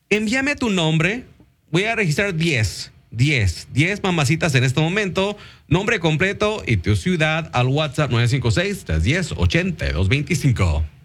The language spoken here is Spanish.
Envíame tu nombre. Voy a registrar 10 mamacitas en este momento. Nombre completo y tu ciudad al WhatsApp 956-310-8225.